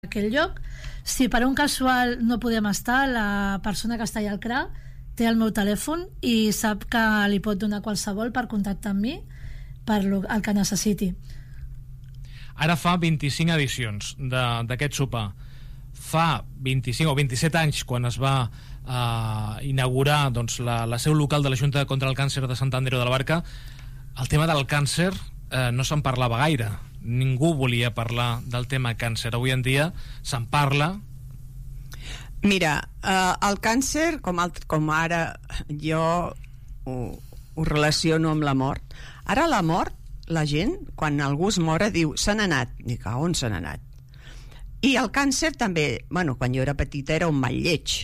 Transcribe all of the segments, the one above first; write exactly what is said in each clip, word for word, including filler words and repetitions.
aquell lloc. Si per un casual no podem estar, la persona que està allà al C R A té el meu telèfon i sap que li pot donar qualsevol per contactar amb mi per lo, el que necessiti. Ara fa vint-i-cinc edicions d'aquest sopar. Fa vint-i-cinc o vint-i-set anys, quan es va eh, inaugurar doncs, la, la seu local de la Junta contra el Càncer de Sant Andreu de la Barca, el tema del càncer eh, no se'n parlava gaire. Ningú volia parlar del tema càncer. Avui en dia se'n parla. Mira, eh, el càncer, com, alt, com ara jo ho, ho relaciono amb la mort. Ara la mort, la gent, quan algú es mora, diu, se n'ha anat. Dic, a on se n'ha anat? I el càncer també, bueno, quan jo era petita era un mal lleig.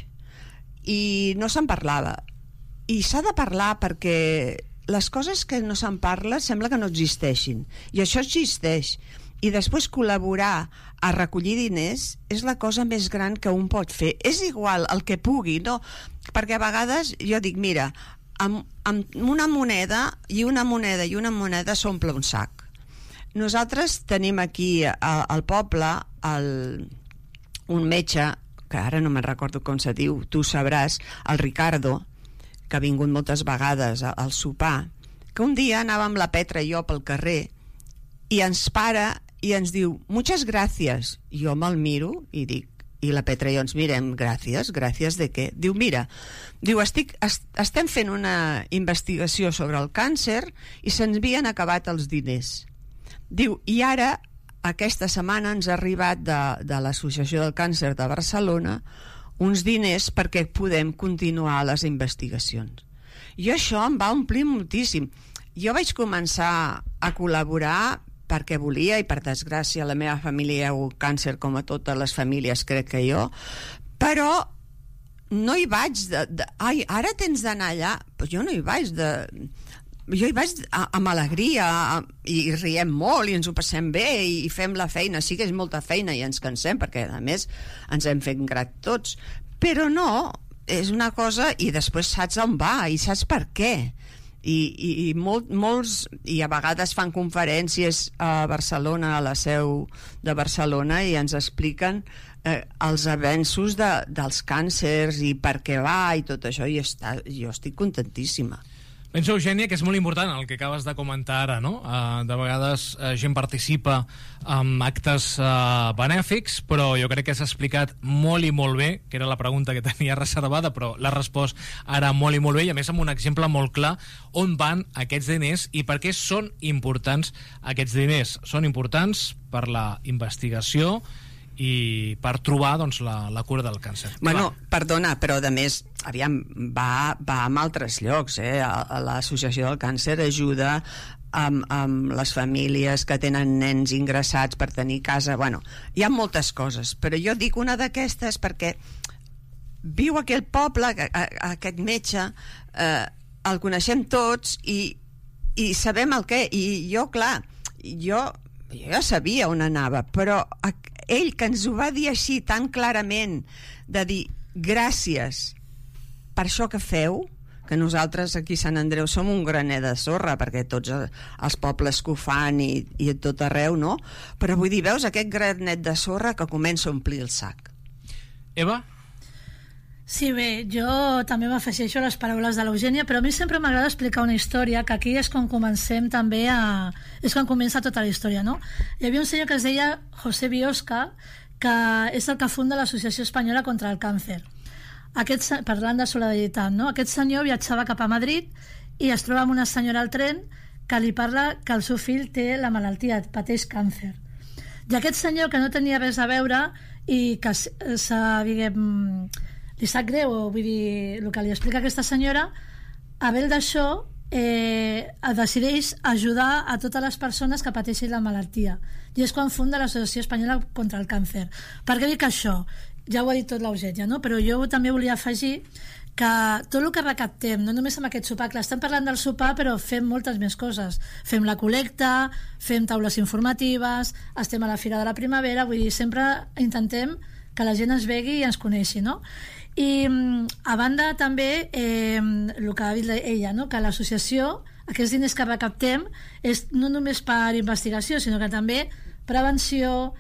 I no se'n parlava. I s'ha de parlar perquè les coses que no se'n parla sembla que no existeixin, i això existeix. I després col·laborar a recollir diners és la cosa més gran que un pot fer. És igual el que pugui, no? Perquè a vegades jo dic, mira, amb, amb una moneda i una moneda i una moneda s'omple un sac. Nosaltres tenim aquí al poble el, un metge, que ara no me'n recordo com se diu, tu sabràs, el Ricardo, que ha vingut moltes vegades al sopar, que un dia anàvem la Petra i jo pel carrer i ens para i ens diu, muchas gracias. Jo me'l miro i dic, i la Petra i jo ens mirem, gràcies, gràcies de què? Diu, mira, diu, estic, est, estem fent una investigació sobre el càncer i se'ns havien acabat els diners. Diu, i ara aquesta setmana ens ha arribat de, de l'Associació del Càncer de Barcelona uns diners perquè podem continuar les investigacions. I això em va omplir moltíssim. Jo vaig començar a col·laborar perquè volia, i per desgràcia la meva família hi ha hagut càncer com a totes les famílies, crec que jo, però no hi vaig de, de ai, ara tens d'anar allà, però jo no hi vaig de... jo hi vaig amb alegria i riem molt i ens ho passem bé i fem la feina, sí que és molta feina i ens cansem perquè a més ens hem fet grat tots, però no, és una cosa i després saps on va i saps per què i, i, i molt, molts i a vegades fan conferències a Barcelona, a la seu de Barcelona, i ens expliquen eh, els avenços de, dels càncers i per què va i tot això, i està, jo estic contentíssima. Penso, Eugènia, que és molt important el que acabes de comentar ara, no? Uh, de vegades uh, gent participa en actes uh, benèfics, però jo crec que s'ha explicat molt i molt bé, que era la pregunta que tenia reservada, però l'ha respost ara molt i molt bé, i a més amb un exemple molt clar on van aquests diners i per què són importants aquests diners. Són importants per la investigació i per trobar doncs, la, la cura del càncer. Bueno, Clar. perdona, però a més aviam, va, va a altres llocs, eh? L'Associació del Càncer ajuda amb, amb les famílies que tenen nens ingressats per tenir casa, bueno, hi ha moltes coses, però jo dic una d'aquestes perquè viu aquell poble, aquest metge, eh, el coneixem tots i, i sabem el què, i jo, clar, jo, jo ja sabia on anava, però ell que ens ho va dir així tan clarament, de dir gràcies per això que feu, que nosaltres aquí a Sant Andreu som un graner de sorra perquè tots els pobles que ho fan i, i tot arreu, no? Però vull dir, veus aquest granet de sorra que comença a omplir el sac. Eva? Sí, bé, jo també m'afegeixo a les paraules de l'Eugènia, però a mi sempre m'agrada explicar una història, que aquí és quan comencem també a... és quan comença tota la història, no? Hi havia un senyor que es deia José Biosca, que és el que funda l'Associació Espanyola contra el Càncer. Aquest, parlant de solidaritat, no? Aquest senyor viatjava cap a Madrid i es troba amb una senyora al tren que li parla que el seu fill té la malaltia, pateix càncer. I aquest senyor, que no tenia res a veure i que s'ha, diguem... li sap greu, vull dir, el que li explica aquesta senyora, a veure d'això eh, decideix ajudar a totes les persones que pateixen la malaltia, i és quan funda l'Associació Espanyola contra el Càncer. Per què dic això? Ja ho ha dit tot l'Eugènia, no? Però jo també volia afegir que tot el que recaptem, no només amb aquest sopar, clar, estem parlant del sopar, però fem moltes més coses. Fem la col·lecta, fem taules informatives, estem a la Fira de la Primavera, vull dir, sempre intentem que la gent es vegi i ens coneixi, no? I a banda també eh, el que ha dit ella, no? Que l'associació, aquests diners que recaptem és no només per investigació, sinó que també prevenció,